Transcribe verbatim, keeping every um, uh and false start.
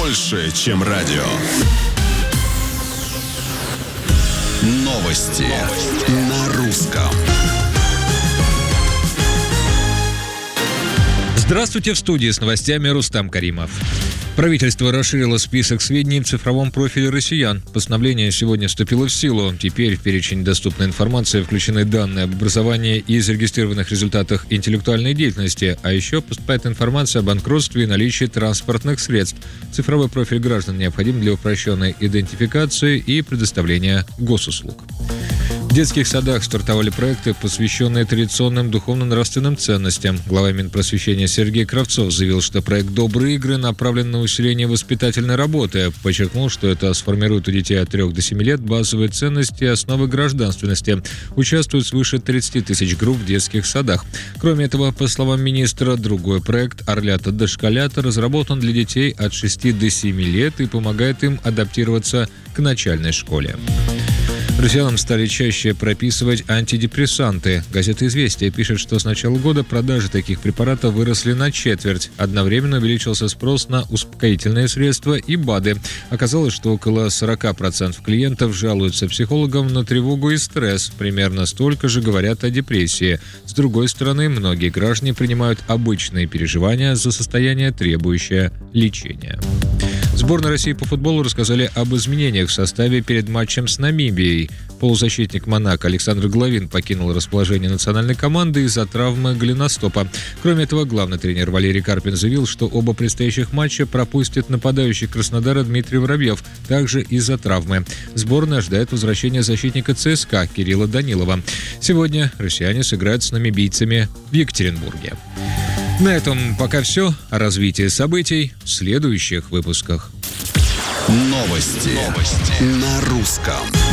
больше, чем радио. Новости, Новости. на русском. Здравствуйте, в студии с новостями Рустам Каримов. Правительство расширило список сведений в цифровом профиле россиян. Постановление сегодня вступило в силу. Теперь в перечень доступной информации включены данные об образовании и зарегистрированных результатах интеллектуальной деятельности, а еще поступает информация о банкротстве и наличии транспортных средств. Цифровой профиль граждан необходим для упрощенной идентификации и предоставления госуслуг. В детских садах стартовали проекты, посвященные традиционным духовно-нравственным ценностям. Глава Минпросвещения Сергей Кравцов заявил, что проект «Добрые игры» направлен на усиление воспитательной работы. Подчеркнул, что это сформирует у детей от трёх до семи лет базовые ценности и основы гражданственности. Участвуют свыше тридцати тысяч групп в детских садах. Кроме этого, по словам министра, другой проект «Орлята дошколята» разработан для детей от шести до семи лет и помогает им адаптироваться к начальной школе. Россиянам стали чаще прописывать антидепрессанты. Газета «Известия» пишет, что с начала года продажи таких препаратов выросли на четверть. Одновременно увеличился спрос на успокоительные средства и БАДы. Оказалось, что около сорок процентов клиентов жалуются психологам на тревогу и стресс. Примерно столько же говорят о депрессии. С другой стороны, многие граждане принимают обычные переживания за состояние, требующее лечения. Сборной России по футболу рассказали об изменениях в составе перед матчем с Намибией. Полузащитник «Монако» Александр Головин покинул расположение национальной команды из-за травмы голеностопа. Кроме этого, главный тренер Валерий Карпин заявил, что оба предстоящих матча пропустит нападающий Краснодара Дмитрий Воробьев, также из-за травмы. Сборная ожидает возвращения защитника ЦСКА Кирилла Данилова. Сегодня россияне сыграют с намибийцами в Екатеринбурге. На этом пока все. О развитии событий в следующих выпусках. Новости, Новости. на русском.